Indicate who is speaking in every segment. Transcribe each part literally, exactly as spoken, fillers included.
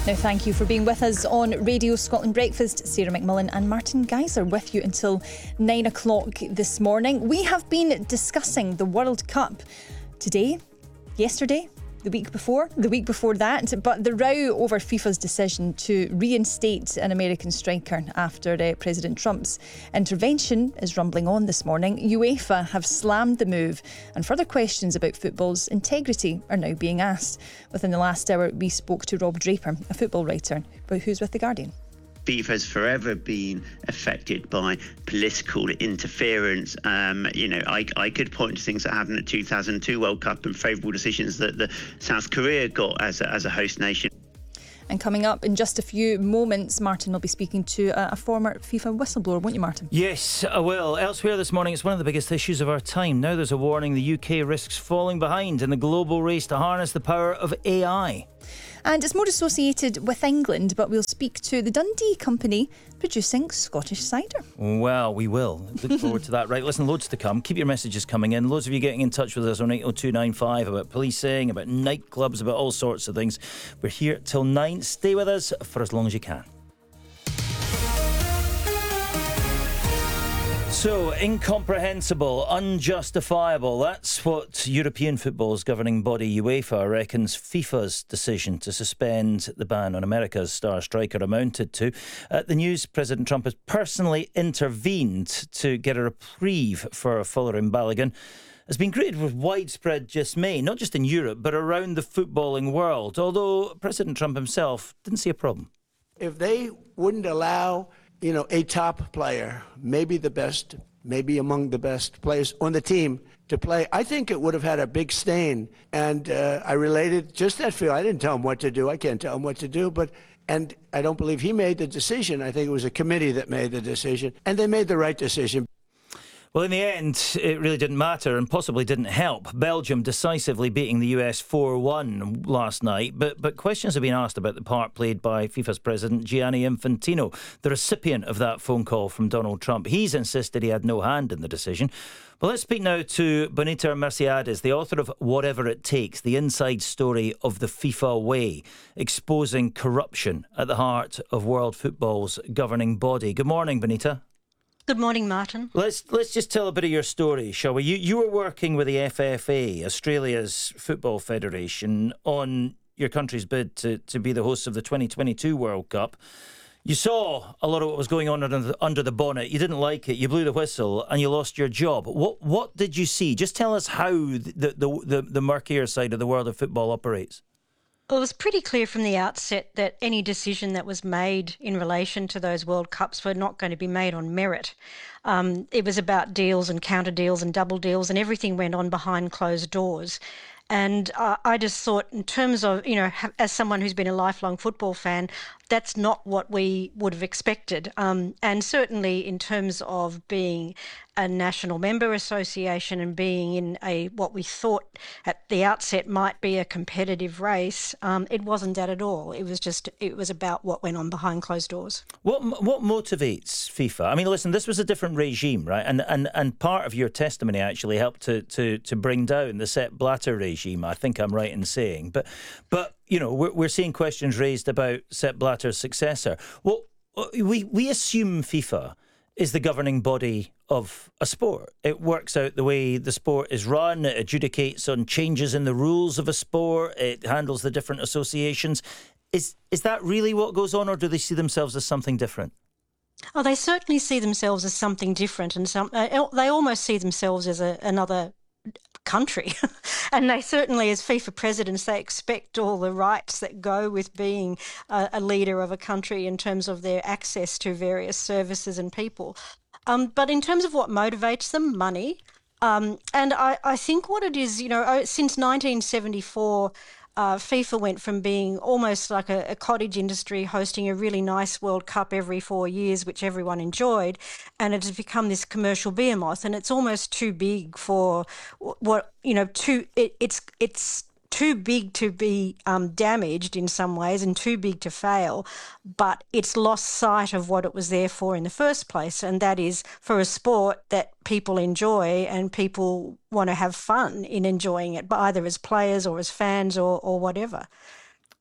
Speaker 1: Now, thank you for being with us on Radio Scotland Breakfast. Sarah McMullen and Martin Geyser with you until nine o'clock this morning. We have been discussing the World Cup today, yesterday, the week before, the week before that, but the row over FIFA's decision to reinstate an American striker after uh, President Trump's intervention is rumbling on this morning. UEFA have slammed the move, and further questions about football's integrity are now being asked. Within the last hour, we spoke to Rob Draper, a football writer, who's with The Guardian.
Speaker 2: FIFA has forever been affected by political interference. Um, you know, I, I could point to things that happened at two thousand two World Cup and favourable decisions that the South Korea got as a, as a host nation.
Speaker 1: And coming up in just a few moments, Martin will be speaking to a, a former FIFA whistleblower, won't you, Martin?
Speaker 3: Yes, I will. Elsewhere this morning, it's one of the biggest issues of our time. Now there's a warning the U K risks falling behind in the global race to harness the power of A I.
Speaker 1: And it's more associated with England, but we'll speak to the Dundee company producing Scottish cider.
Speaker 3: Well, we will. Look forward to that. Right, listen, loads to come. Keep your messages coming in. Loads of you getting in touch with us on eight oh two nine five about policing, about nightclubs, about all sorts of things. We're here till nine. Stay with us for as long as you can. So, incomprehensible, unjustifiable. That's what European football's governing body UEFA reckons FIFA's decision to suspend the ban on America's star striker amounted to. Uh, the news, President Trump has personally intervened to get a reprieve for Folarin Balogun, has been greeted with widespread dismay, not just in Europe, but around the footballing world, although President Trump himself didn't see a problem.
Speaker 4: If they wouldn't allow, you know, a top player, maybe the best, maybe among the best players on the team to play, I think it would have had a big stain. And uh, I related just that feel. I didn't tell him what to do. I can't tell him what to do. But and I don't believe he made the decision. I think it was a committee that made the decision. And they made the right decision.
Speaker 3: Well, in the end, it really didn't matter and possibly didn't help. Belgium decisively beating the U S four one last night. But but questions have been asked about the part played by FIFA's president, Gianni Infantino, the recipient of that phone call from Donald Trump. He's insisted he had no hand in the decision. Well, let's speak now to Bonita Merciades, the author of Whatever It Takes, the inside story of the FIFA way, exposing corruption at the heart of world football's governing body. Good morning, Bonita.
Speaker 5: Good morning, Martin.
Speaker 3: Let's let's just tell a bit of your story, shall we? You you were working with the F F A, Australia's football federation, on your country's bid to, to be the host of the twenty twenty-two World Cup. You saw a lot of what was going on under the, under the bonnet. You didn't like it. You blew the whistle and you lost your job. What what did you see? Just tell us how the the the, the murkier side of the world of football operates.
Speaker 5: Well, it was pretty clear from the outset that any decision that was made in relation to those World Cups were not going to be made on merit. Um, it was about deals and counter deals and double deals, and everything went on behind closed doors. And uh, I just thought, in terms of, you know, as someone who's been a lifelong football fan, that's not what we would have expected. Um, and certainly in terms of being a national member association and being in a what we thought at the outset might be a competitive race, um, it wasn't that at all. It was just, it was about what went on behind closed doors.
Speaker 3: What what motivates FIFA? I mean, listen, this was a different regime, right? And and and part of your testimony actually helped to to to bring down the Sepp Blatter regime. I think I'm right in saying, but but. You know, we're, we're seeing questions raised about Sepp Blatter's successor. Well, we, we assume FIFA is the governing body of a sport. It works out the way the sport is run. It adjudicates on changes in the rules of a sport. It handles the different associations. Is is that really what goes on, or do they see themselves as something different?
Speaker 5: Oh, they certainly see themselves as something different, and some uh, they almost see themselves as a, another country. And they certainly, as FIFA presidents, they expect all the rights that go with being a, a leader of a country in terms of their access to various services and people. Um, but in terms of what motivates them, money. Um, and I, I think what it is, you know, since nineteen seventy-four, Uh, FIFA went from being almost like a, a cottage industry hosting a really nice World Cup every four years, which everyone enjoyed, and it has become this commercial behemoth, and it's almost too big for what, you know, too, it, it's, it's too big to be um, damaged in some ways and too big to fail, but it's lost sight of what it was there for in the first place, and that is for a sport that people enjoy and people want to have fun in enjoying it, either as players or as fans or, or whatever.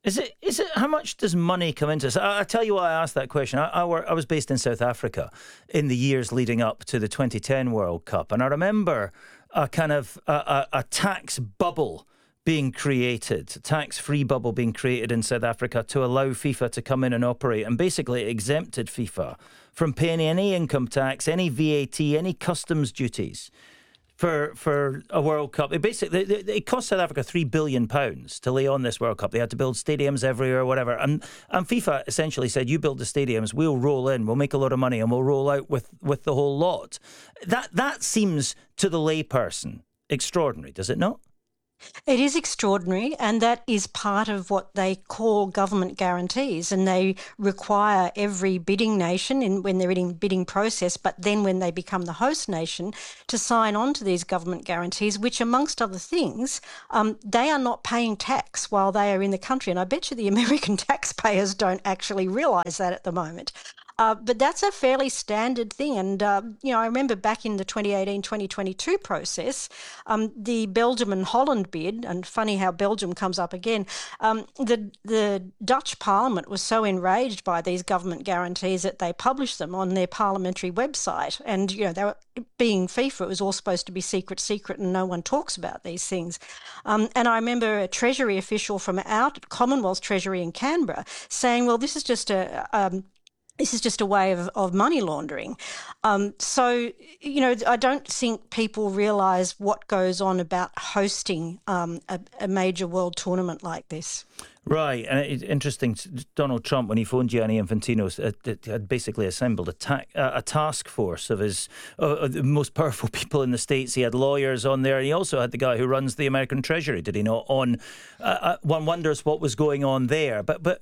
Speaker 3: Is it? Is it? How much does money come into this? I, I tell you why I asked that question. I, I, were, I was based in South Africa in the years leading up to the twenty ten World Cup, and I remember a kind of a, a, a tax bubble being created, a tax-free bubble being created in South Africa to allow FIFA to come in and operate, and basically it exempted FIFA from paying any income tax, any V A T, any customs duties for for a World Cup. It basically it, it cost South Africa three billion pounds to lay on this World Cup. They had to build stadiums everywhere, whatever. And and FIFA essentially said, "You build the stadiums, we'll roll in, we'll make a lot of money, and we'll roll out with with the whole lot." That that seems to the layperson extraordinary, does it not?
Speaker 5: It is extraordinary, and that is part of what they call government guarantees, and they require every bidding nation in, when they're in bidding process, but then when they become the host nation, to sign on to these government guarantees, which amongst other things, um, they are not paying tax while they are in the country. And I bet you the American taxpayers don't actually realise that at the moment. Uh, but that's a fairly standard thing. And, uh, you know, I remember back in the twenty eighteen twenty twenty-two process, um, the Belgium and Holland bid, and funny how Belgium comes up again, um, the the Dutch Parliament was so enraged by these government guarantees that they published them on their parliamentary website. And, you know, they were, being FIFA, it was all supposed to be secret, secret, and no one talks about these things. Um, and I remember a Treasury official from our Commonwealth Treasury in Canberra saying, well, this is just a... Um, This is just a way of, of money laundering. Um, so, you know, I don't think people realise what goes on about hosting um, a, a major world tournament like this.
Speaker 3: Right, and it's interesting. Donald Trump, when he phoned Gianni Infantino, had basically assembled a, ta- a task force of his uh, the most powerful people in the States. He had lawyers on there, and he also had the guy who runs the American Treasury, did he not? On uh, uh, one wonders what was going on there. But but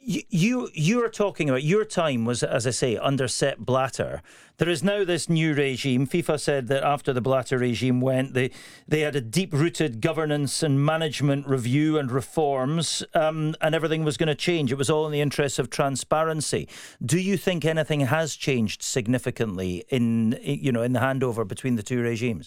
Speaker 3: you you are talking about your time was, as I say, under Sepp Blatter. There is now this new regime. FIFA said that after the Blatter regime went, they they had a deep-rooted governance and management review and reforms, um, and everything was going to change. It was all in the interests of transparency. Do you think anything has changed significantly in you know in the handover between the two regimes?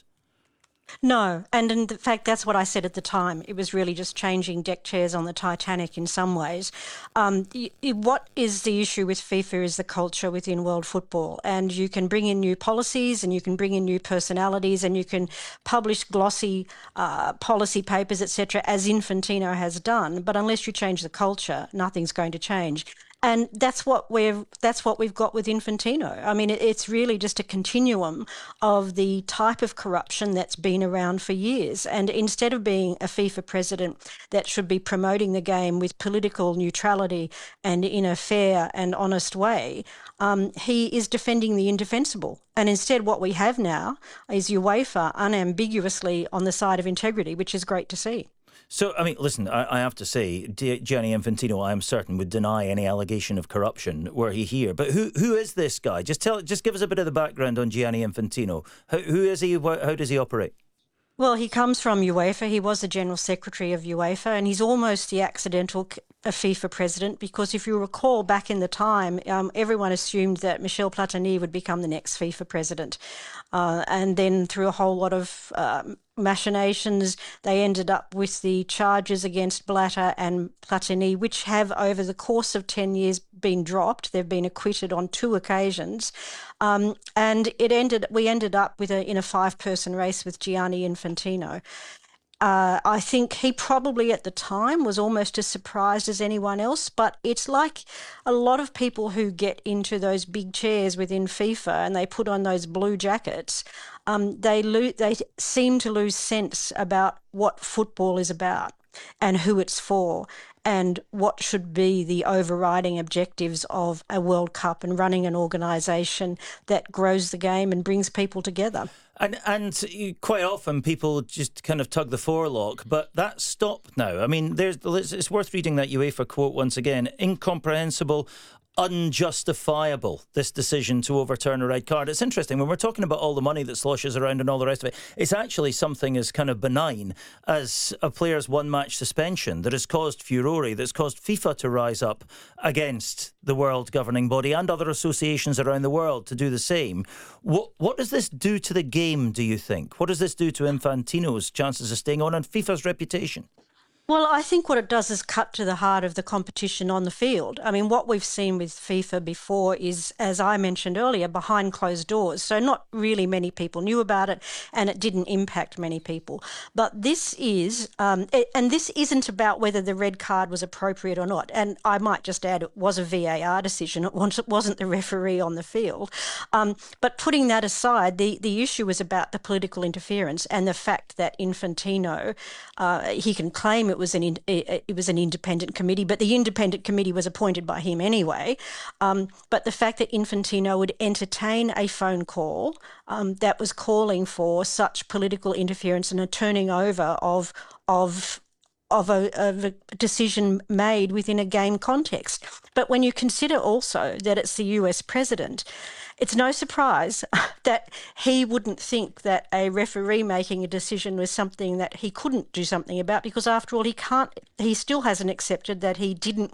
Speaker 5: No, and in fact, that's what I said at the time. It was really just changing deck chairs on the Titanic in some ways. Um, what is the issue with FIFA is the culture within world football, and you can bring in new policies and you can bring in new personalities and you can publish glossy uh, policy papers, et cetera, as Infantino has done. But unless you change the culture, nothing's going to change. And that's what we've that's what we've got with Infantino. I mean, it's really just a continuum of the type of corruption that's been around for years. And instead of being a FIFA president that should be promoting the game with political neutrality and in a fair and honest way, um, he is defending the indefensible. And instead, what we have now is UEFA unambiguously on the side of integrity, which is great to see.
Speaker 3: So, I mean, listen, I, I have to say, Gianni Infantino, I am certain, would deny any allegation of corruption were he here. But who who is this guy? Just tell, just give us a bit of the background on Gianni Infantino. Who, who is he? How does he operate?
Speaker 5: Well, he comes from UEFA. He was the General Secretary of UEFA, and he's almost the accidental FIFA president because if you recall back in the time, um, everyone assumed that Michel Platini would become the next FIFA president. Uh, and then through a whole lot of um, machinations, they ended up with the charges against Blatter and Platini, which have over the course of ten years been dropped. They've been acquitted on two occasions. Um, and it ended. we ended up with a, in a five-person race with Gianni Infantino. Uh, I think he probably at the time was almost as surprised as anyone else, but it's like a lot of people who get into those big chairs within FIFA and they put on those blue jackets, um, they lo- they seem to lose sense about what football is about and who it's for and what should be the overriding objectives of a World Cup and running an organisation that grows the game and brings people together.
Speaker 3: And and quite often people just kind of tug the forelock, but that's stopped now. I mean, there's it's worth reading that UEFA quote once again: incomprehensible, unjustifiable, this decision to overturn a red card. It's interesting, when we're talking about all the money that sloshes around and all the rest of it, it's actually something as kind of benign as a player's one-match suspension that has caused furore, that's caused FIFA to rise up against the world governing body and other associations around the world to do the same. What, what does this do to the game, do you think? What does this do to Infantino's chances of staying on and FIFA's reputation?
Speaker 5: Well, I think what it does is cut to the heart of the competition on the field. I mean, what we've seen with FIFA before is, as I mentioned earlier, behind closed doors. So not really many people knew about it, and it didn't impact many people. But this is, um, it, and this isn't about whether the red card was appropriate or not. And I might just add, it was a V A R decision. It wasn't the referee on the field. Um, but putting that aside, the, the issue was about the political interference and the fact that Infantino, uh, he can claim it was an in, it was an independent committee, but the independent committee was appointed by him anyway. Um, but the fact that Infantino would entertain a phone call um, that was calling for such political interference and a turning over of of of a, of a decision made within a game context. But when you consider also that it's the U S president, it's no surprise that he wouldn't think that a referee making a decision was something that he couldn't do something about, because after all, he can't. He still hasn't accepted that he didn't